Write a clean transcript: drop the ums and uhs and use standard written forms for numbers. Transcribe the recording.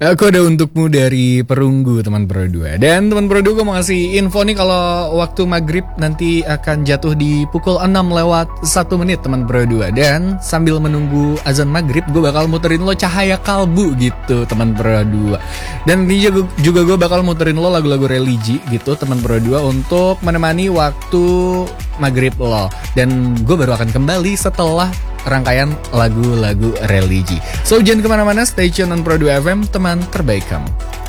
Aku ada untukmu dari Perunggu teman Pro 2. Dan teman Pro 2 gue mau ngasih info nih kalau waktu maghrib nanti akan jatuh di pukul 6 lewat 1 menit teman Pro 2. Dan sambil menunggu azan maghrib gue bakal muterin lo Cahaya Kalbu gitu teman Pro 2. Dan ini juga gue bakal muterin lo lagu-lagu religi gitu teman Pro 2 untuk menemani waktu maghrib lo. Dan gue baru akan kembali setelah rangkaian lagu-lagu religi. So jangan kemana-mana, stay tune on Pro 2 FM, teman terbaik kamu.